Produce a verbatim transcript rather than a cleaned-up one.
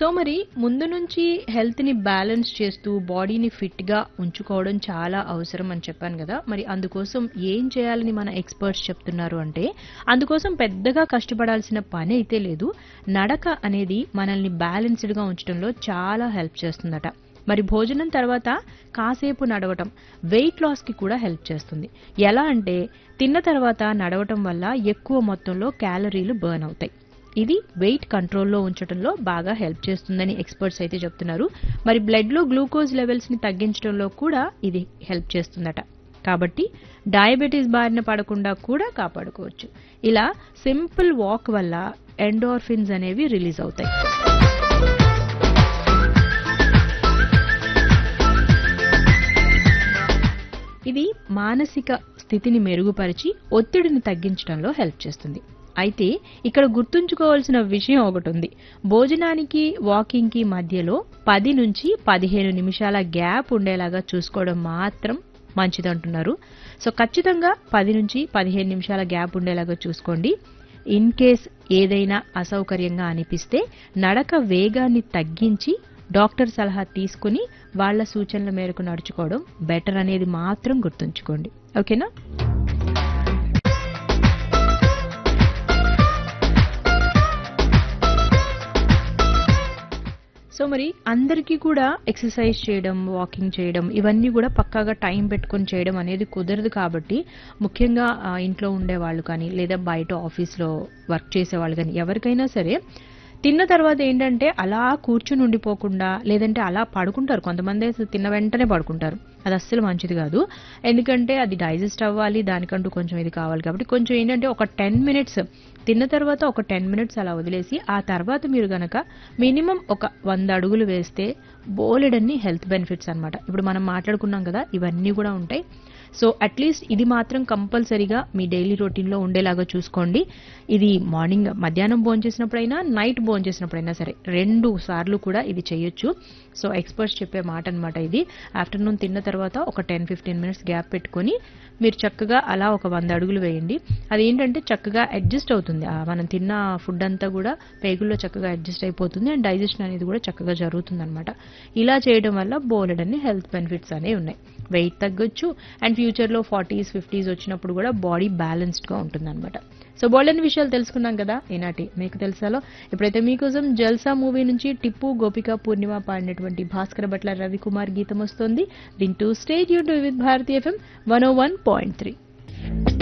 So మరి ముందు నుంచి హెల్త్‌ని బ్యాలెన్స్ చేస్తూ బాడీని ఫిట్‌గా ఉంచుకోవడం చాలా అవసరం అని చెప్పాను గదా! మరి అందుకోసం ఏం చేయాలని మన ఎక్స్‌పర్ట్స్ చెప్తున్నారు అంటే, అందుకోసం పెద్దగా కష్టపడాల్సిన పని అయితే లేదు. నడక అనేది మనల్ని బ్యాలెన్స్‌డ్‌గా ఉంచడంలో చాలా హెల్ప్ చేస్తుందట. మరి భోజనం తర్వాత కాసేపు నడవటం వెయిట్ లాస్‌కి కూడా హెల్ప్ చేస్తుంది. ఎలా అంటే తిన్న తర్వాత నడవటం వల్ల ఎక్కువ మొత్తంలో క్యాలరీలు బర్న్ అవుతాయి. ఇది వెయిట్ కంట్రోల్‌లో ఉంచడంలో బాగా హెల్ప్ చేస్తుందని ఎక్స్‌పర్ట్స్ అయితే చెప్తున్నారు. మరి బ్లడ్‌లో గ్లూకోజ్ లెవెల్స్‌ని తగ్గించడంలో కూడా ఇది హెల్ప్ చేస్తుందట. కాబట్టి డయాబెటిస్ బారిన పడకుండా కూడా కాపాడుకోవచ్చు. ఇలా సింపుల్ వాక్ వల్ల ఎండోర్ఫిన్స్ అనేవి రిలీజ్ అవుతాయి. ఇది మానసిక స్థితిని మెరుగుపరిచి ఒత్తిడిని తగ్గించడంలో హెల్ప్ చేస్తుంది. అయితే ఇక్కడ గుర్తుంచుకోవాల్సిన విషయం ఒకటుంది. భోజనానికి వాకింగ్‌కి మధ్యలో పది నుంచి పదిహేను నిమిషాల గ్యాప్ ఉండేలాగా చూసుకోవడం మాత్రం మంచిదంటున్నారు. సో ఖచ్చితంగా పది నుంచి పదిహేను నిమిషాల గ్యాప్ ఉండేలాగా చూసుకోండి. ఇన్ కేస్ ఏదైనా అసౌకర్యంగా అనిపిస్తే నడక వేగాన్ని తగ్గించి డాక్టర్ సలహా తీసుకుని వాళ్ళ సూచనల మేరకు నడుచుకోవడం బెటర్ అనేది మాత్రం గుర్తుంచుకోండి. ఓకేనా? సో మరి అందరికీ కూడా ఎక్సర్సైజ్ చేయడం, వాకింగ్ చేయడం ఇవన్నీ కూడా పక్కాగా టైం పెట్టుకొని చేయడం అనేది కుదరదు కాబట్టి ముఖ్యంగా ఆహ్, ఇంట్లో ఉండేవాళ్ళు కానీ లేదా బయట ఆఫీస్‌లో వర్క్ చేసేవాళ్ళు గానీ ఎవరికైనా సరే తిన్న తర్వాత ఏంటంటే అలా కూర్చుని ఉండిపోకుండా లేదంటే అలా పడుకుంటారు. కొంతమంది అసలు తిన్న వెంటనే పడుకుంటారు. అది అస్సలు మంచిది కాదు. ఎందుకంటే అది డైజెస్ట్ అవ్వాలి. దానికంటూ కొంచెం ఇది కావాలి కాబట్టి కొంచెం ఏంటంటే ఒక పది మినిట్స్ తిన్న తర్వాత ఒక పది మినిట్స్ అలా వదిలేసి ఆ తర్వాత మీరు గనక మినిమం ఒక వంద అడుగులు వేస్తే బోలెడన్ని హెల్త్ బెనిఫిట్స్ అన్నమాట. ఇప్పుడు మనం మాట్లాడుకున్నాం కదా! ఇవన్నీ కూడా ఉంటాయి. సో అట్లీస్ట్ ఇది మాత్రం కంపల్సరీగా మీ డైలీ రొటీన్‌లో ఉండేలాగా చూసుకోండి. ఇది మార్నింగ్ మధ్యాహ్నం భోంచేసినప్పుడైనా, నైట్ భోంచేసినప్పుడైనా సరే రెండు సార్లు కూడా ఇది చేయొచ్చు. సో ఎక్స్‌పర్ట్స్ చెప్పే మాట అన్నమాట ఇది. ఆఫ్టర్‌నూన్ తిన్న తర్వాత ఒక పది, పదిహేను మినిట్స్ గ్యాప్ పెట్టుకొని మీరు చక్కగా అలా ఒక వంద అడుగులు వేయండి. అదేంటంటే చక్కగా అడ్జస్ట్ అవుతుంది. ఆహ్, మనం తిన్న ఫుడ్ అంతా కూడా పేగుల్లో చక్కగా అడ్జస్ట్ అయిపోతుంది. అండ్ డైజెషన్ అనేది కూడా చక్కగా జరుగుతుందన్నమాట. ఇలా చేయడం వల్ల బోలెడన్ని హెల్త్ బెనిఫిట్స్ అనేవి ఉన్నాయి. వెయిట్ తగ్గొచ్చు అండ్ ఫ్యూచర్‌లో ఫార్టీస్, ఫిఫ్టీస్ వచ్చినప్పుడు కూడా బాడీ బ్యాలెన్స్డ్‌గా ఉంటుందన్నమాట. సో బోలెడన్ని విషయాలు తెలుసుకున్నాం కదా! ఈనాటి మీకు తెలుసాలో ఇప్పుడైతే మీకోసం 'జల్సా' మూవీ నుంచి టిప్పు, గోపిక, పూర్ణిమ పాడినటువంటి భాస్కర భట్ల రవికుమార్ గీతం వస్తోంది. వింటూ stay tuned with Bharati FM one oh one point three.